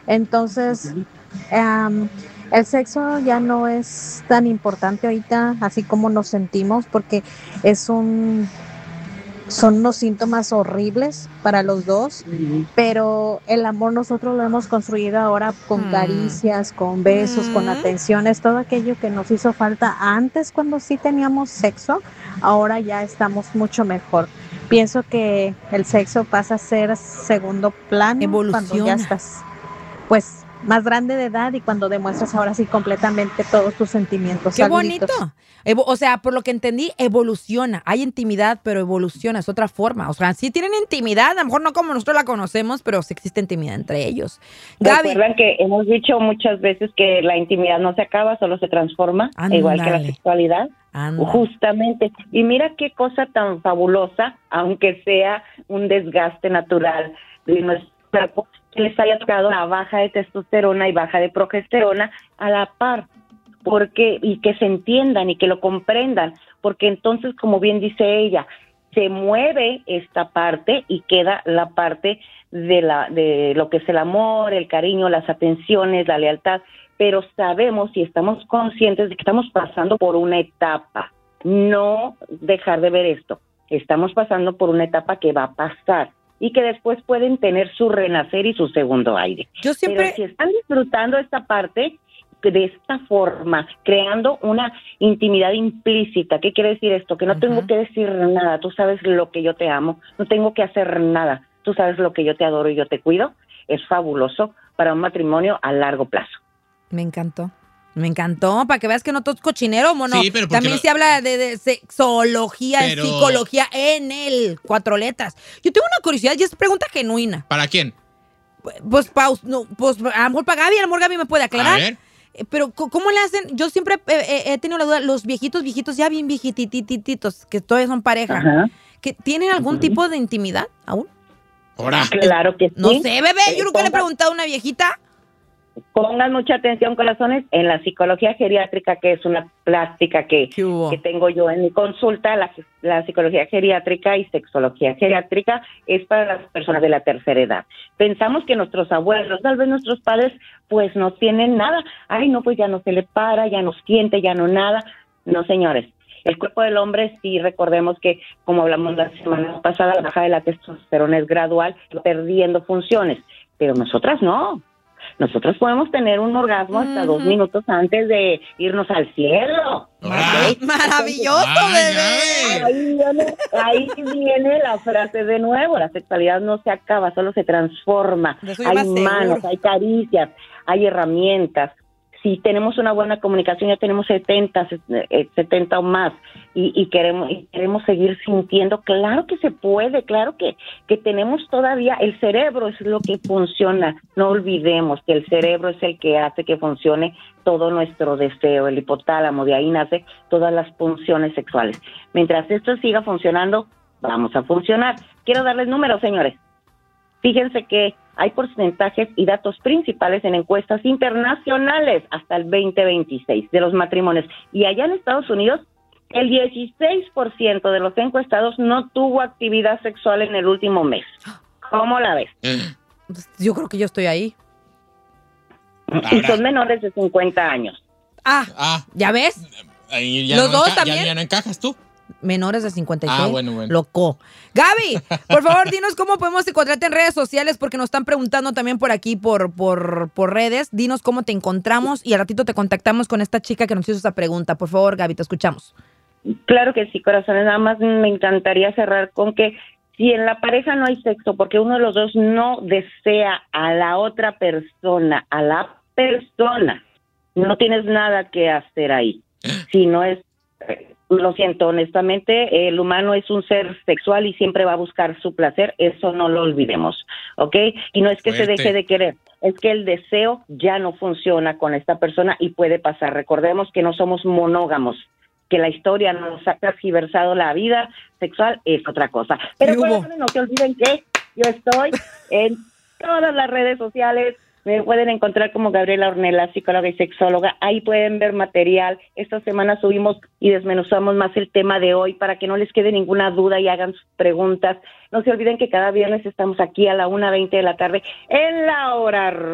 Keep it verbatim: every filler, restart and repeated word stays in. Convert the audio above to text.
Entonces, um, el sexo ya no es tan importante ahorita, así como nos sentimos, porque es un son unos síntomas horribles para los dos, pero el amor nosotros lo hemos construido ahora con Mm. caricias, con besos, con Mm. atenciones, todo aquello que nos hizo falta antes cuando sí teníamos sexo, ahora ya estamos mucho mejor. Pienso que el sexo pasa a ser segundo plano cuando ya Evoluciona. estás, pues, más grande de edad y cuando demuestras ahora sí completamente todos tus sentimientos. ¡Qué bonito! Saluditos. Evo o sea, por lo que entendí, evoluciona. Hay intimidad, pero evoluciona, es otra forma. O sea, sí tienen intimidad, a lo mejor no como nosotros la conocemos, pero sí existe intimidad entre ellos. Gaby. Recuerdan que hemos dicho muchas veces que la intimidad no se acaba, solo se transforma, igual que la Ándale. sexualidad. Ándale. Justamente. Y mira qué cosa tan fabulosa, aunque sea un desgaste natural de nuestro cuerpo, que les haya tocado la baja de testosterona y baja de progesterona a la par, porque y que se entiendan y que lo comprendan, porque entonces, como bien dice ella, se mueve esta parte y queda la parte de la de lo que es el amor, el cariño, las atenciones, la lealtad, pero sabemos y estamos conscientes de que estamos pasando por una etapa, no dejar de ver esto, estamos pasando por una etapa que va a pasar y que después pueden tener su renacer y su segundo aire. Yo siempre... Pero si están disfrutando esta parte de esta forma, creando una intimidad implícita. ¿Qué quiere decir esto? Que no uh-huh. tengo que decir nada, tú sabes lo que yo te amo, no tengo que hacer nada, tú sabes lo que yo te adoro y yo te cuido. Es fabuloso para un matrimonio a largo plazo. Me encantó. Me encantó, para que veas que no todo es cochinero, mono. Sí, pero también lo... se habla de, de sexología, pero... psicología en el cuatro letras. Yo tengo una curiosidad y es pregunta genuina. ¿Para quién? Pues, paus, no, pues a lo mejor para Gaby, a lo mejor Gaby me puede aclarar. A ver. Pero, ¿cómo le hacen? Yo siempre he, he tenido la duda, los viejitos, viejitos, ya bien viejitititos, que todavía son pareja, Ajá. que ¿tienen algún uh-huh. tipo de intimidad aún? Ahora. Claro que sí. No sé, bebé, yo nunca le he preguntado a una viejita. Pongan mucha atención, corazones, en la psicología geriátrica, que es una plástica que, que tengo yo en mi consulta. La, la psicología geriátrica y sexología geriátrica es para las personas de la tercera edad. Pensamos que nuestros abuelos, tal vez nuestros padres, pues no tienen nada. Ay, no, pues ya no se le para, ya no siente, ya no nada. No, señores. El cuerpo del hombre, sí, recordemos que, como hablamos la semana pasada, la baja de la testosterona es gradual, perdiendo funciones. Pero nosotras no. Nosotros podemos tener un orgasmo hasta uh-huh. dos minutos antes de irnos al cielo. ¿Okay? ¡Maravilloso, bebé! Ahí viene, ahí viene la frase de nuevo. La sexualidad no se acaba, solo se transforma. Hay manos, seguro. Hay caricias, hay herramientas. Si tenemos una buena comunicación, ya tenemos setenta, setenta o más, y, y queremos y queremos seguir sintiendo, claro que se puede, claro que, que tenemos todavía, el cerebro es lo que funciona, no olvidemos que el cerebro es el que hace que funcione todo nuestro deseo, el hipotálamo, de ahí nace todas las funciones sexuales. Mientras esto siga funcionando, vamos a funcionar. Quiero darles números, señores. Fíjense que hay porcentajes y datos principales en encuestas internacionales hasta el veinte veintiséis de los matrimonios. Y allá en Estados Unidos, el dieciséis por ciento de los encuestados no tuvo actividad sexual en el último mes. ¿Cómo la ves? Yo creo que yo estoy ahí. Y son menores de cincuenta años. Ah, ah. ¿Ya ves? Ahí ya ¿Los no dos enca- también? Ya, ya no encajas tú. Menores de cincuenta y seis. Ah, bueno, bueno. Loco. Gaby, por favor, dinos cómo podemos encontrarte en redes sociales, porque nos están preguntando también por aquí, por, por, por redes. Dinos cómo te encontramos y al ratito te contactamos con esta chica que nos hizo esa pregunta. Por favor, Gaby, te escuchamos. Claro que sí, corazones. Nada más me encantaría cerrar con que si en la pareja no hay sexo, porque uno de los dos no desea a la otra persona, a la persona, no tienes nada que hacer ahí. Si no es... Lo siento, honestamente, el humano es un ser sexual y siempre va a buscar su placer, eso no lo olvidemos, ¿ok? Y no es que Fuerte. se deje de querer, es que el deseo ya no funciona con esta persona y puede pasar. Recordemos que no somos monógamos, que la historia nos ha tergiversado la vida sexual, es otra cosa. Pero bueno, no se olviden que yo estoy en todas las redes sociales. Me pueden encontrar como Gabriela Ornella, psicóloga y sexóloga. Ahí pueden ver material. Esta semana subimos y desmenuzamos más el tema de hoy para que no les quede ninguna duda y hagan sus preguntas. No se olviden que cada viernes estamos aquí a la una veinte de la tarde en la hora